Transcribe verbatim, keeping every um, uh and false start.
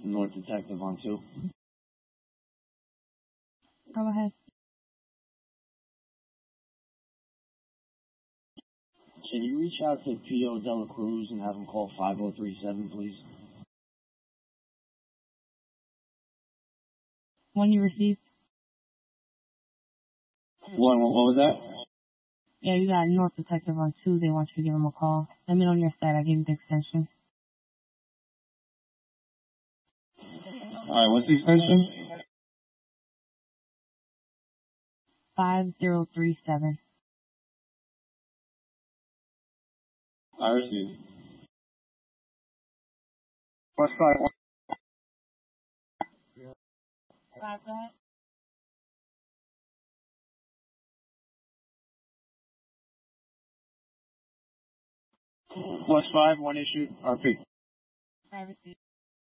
North Detective on two. Go ahead. Can you reach out to P O Dela Cruz and have him call five oh three seven, please? When you received? What, what was that? Yeah, you got North Detective on two. They want you to give him a call. Let me know on your side. I gave you the extension. Alright, what's the extension? five zero three seven. I received. What's five one? Five, go ahead. Plus five, one issue, R P. I received.